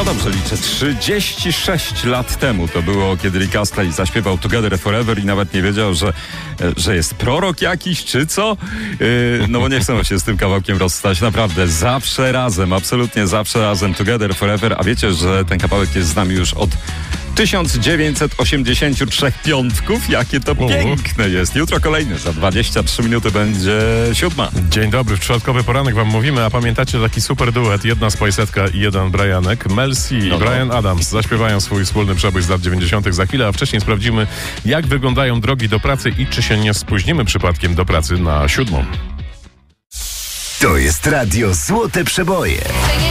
dobrze liczę, 36 lat temu to było, kiedy Rick Astley zaśpiewał Together Forever i nawet nie wiedział, że jest prorok jakiś, czy co? No bo nie chcę się z tym kawałkiem rozstać. Naprawdę, zawsze razem, absolutnie zawsze razem, Together Forever. A wiecie, że ten kawałek jest z nami już od 1983 piątków. Jakie to piękne jest. Jutro kolejny, za 23 minuty będzie 7. Dzień dobry, w czwartkowy poranek wam mówimy, a pamiętacie taki super duet, jedna Spice'etka i jeden Brianek? Mel C i Bryan Adams zaśpiewają swój wspólny przebój z lat 90. za chwilę, a wcześniej sprawdzimy, jak wyglądają drogi do pracy i czy się nie spóźnimy przypadkiem do pracy na 7. To jest Radio Złote Przeboje.